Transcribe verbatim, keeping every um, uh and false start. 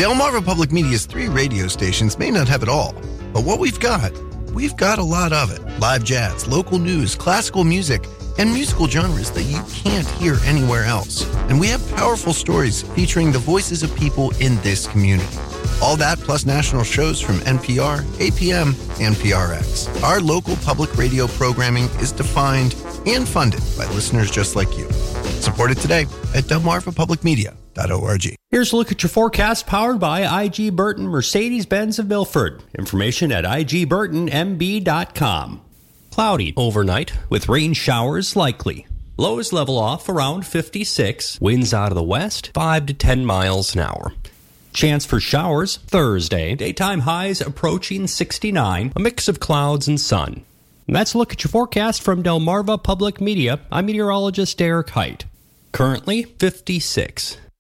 Delmarva Public Media's three radio stations may not have it all, but what we've got, we've got a lot of it. Live jazz, local news, classical music, and musical genres that you can't hear anywhere else. And we have powerful stories featuring the voices of people in this community. All that plus national shows from N P R, A P M, and P R X. Our local public radio programming is defined and funded by listeners just like you. Support it today at delmarva public media dot org. Here's a look at your forecast powered by I G Burton Mercedes-Benz of Milford. Information at I G burton M B dot com. Cloudy overnight with rain showers likely. Lows level off around fifty-six. Winds out of the west, five to ten miles an hour. Chance for showers Thursday. Daytime highs approaching sixty-nine. A mix of clouds and sun. And that's a look at your forecast from Delmarva Public Media. I'm meteorologist Derek Height. Currently fifty-six.